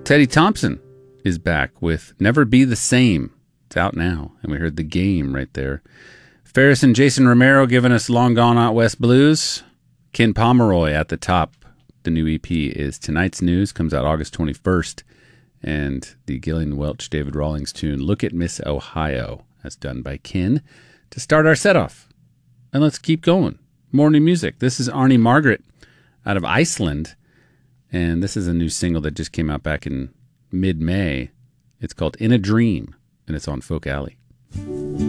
Teddy Thompson is back with Never Be the Same. It's out now, and we heard The Game right there. Ferris and Jason Romero giving us Long Gone Out West Blues. Ken Pomeroy at the top. The new EP is Tonight's News, comes out August 21st. And the Gillian Welch, David Rawlings tune, Look at Miss Ohio, as done by Ken, to start our set off. And let's keep going. More new music. This is Arnie Margaret out of Iceland. And this is a new single that just came out back in mid-May. It's called In a Dream, and it's on Folk Alley.